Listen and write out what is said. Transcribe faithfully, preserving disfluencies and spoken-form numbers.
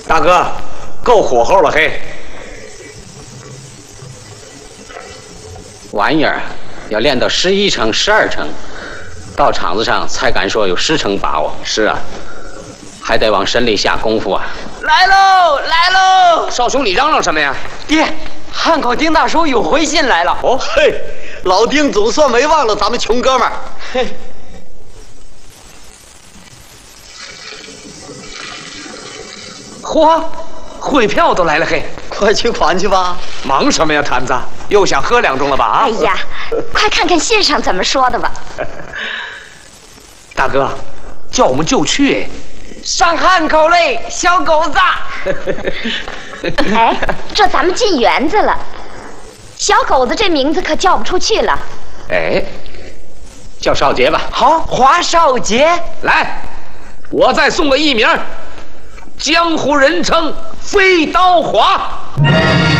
大哥，够火候了嘿！ 玩意儿要练到十一成、十二成，到场子上才敢说有十成把握。 是啊， 还得往身里下功夫啊！ 来喽，来喽！ 少兄，你嚷嚷什么呀？ 爹，汉口丁大叔有回信来了。 哦嘿，老丁总算没忘了咱们穷哥们儿。 嘿。嚯，汇票都来了嘿！ 快去款去吧。 忙什么呀，坛子？又想喝两盅了吧？啊！ 哎呀，快看看信上怎么说的吧。 大哥，叫我们就去。 上汉口嘞，小狗子。 哎，这咱们进园子了。小狗子这名字可叫不出去了。 哎，叫少杰吧。 好，华少杰。 来，我再送个艺名，江湖人称飞刀华。